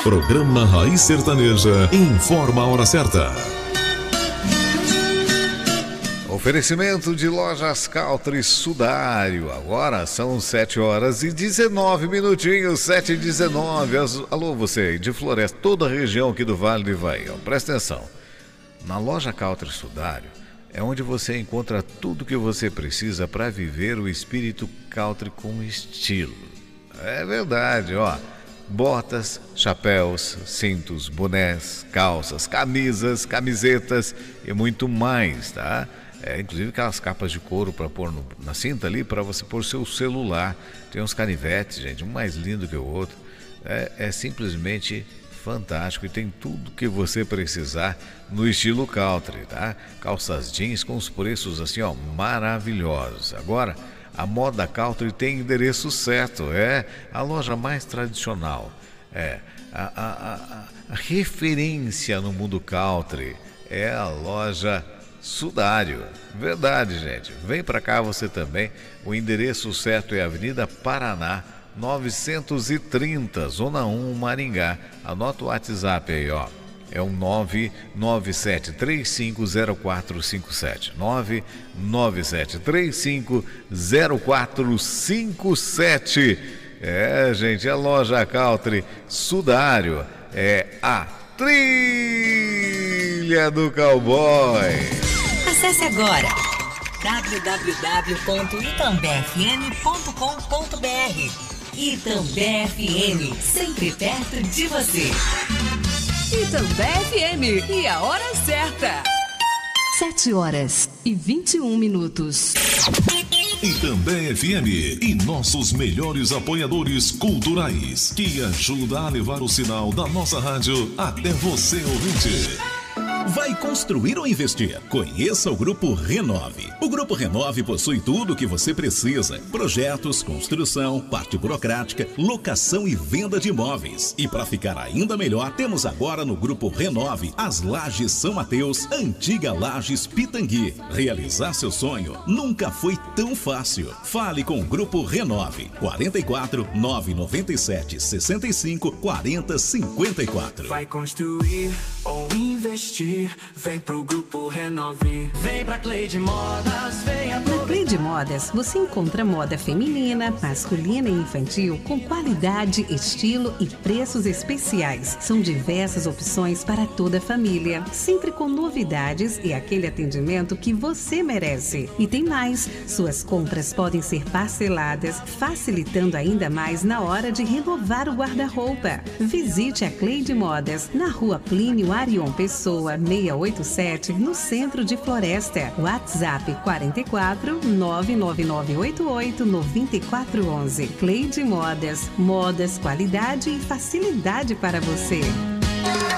Programa Raiz Sertaneja informa a hora certa. Oferecimento de Lojas Country Sudário. Agora são 7 horas e 19 minutinhos, 7h19. Alô, você aí de Floresta, toda a região aqui do Vale do Ivaí. Presta atenção. Na Loja Country Sudário é onde você encontra tudo que você precisa para viver o espírito country com estilo. É verdade, ó. Botas, chapéus, cintos, bonés, calças, camisas, camisetas e muito mais, tá? Inclusive aquelas capas de couro para pôr na cinta ali, para você pôr seu celular. Tem uns canivetes, gente, um mais lindo que o outro. É simplesmente fantástico e tem tudo que você precisar no estilo country, tá? Calças jeans com os preços assim, ó, maravilhosos. Agora, a moda country tem endereço certo, a loja mais tradicional, a referência no mundo country é a loja Sudário. Verdade, gente. Vem pra cá você também. O endereço certo é Avenida Paraná 930, Zona 1, Maringá. Anota o WhatsApp aí, ó. É um 997350457. 997350457. Gente, a loja Country Sudário é a trilha do cowboy. Acesse agora www.itambefm.com.br. Itambé FM, sempre perto de você. Itambé FM, e a hora certa. 7h21. Itambé FM e nossos melhores apoiadores culturais, que ajuda a levar o sinal da nossa rádio até você, ouvinte. Vai construir ou investir? Conheça o Grupo Renove. O Grupo Renove possui tudo o que você precisa: projetos, construção, parte burocrática, locação e venda de imóveis. E para ficar ainda melhor, temos agora no Grupo Renove as Lajes São Mateus, antiga Lajes Pitangui. Realizar seu sonho nunca foi tão fácil. Fale com o Grupo Renove. 44 997 65 40 54. Vai construir ou investir? Vem pro Grupo Renove. Vem pra Cleide Modas, vem aproveitar. Na Cleide Modas você encontra moda feminina, masculina e infantil com qualidade, estilo e preços especiais. São diversas opções para toda a família, sempre com novidades e aquele atendimento que você merece. E tem mais, suas compras podem ser parceladas, facilitando ainda mais na hora de renovar o guarda-roupa. Visite a Cleide Modas na Rua Plínio Arion Pessoa, 687, no centro de Floresta. WhatsApp 44 99988 9411. Cleide Modas. Modas, qualidade e facilidade para você.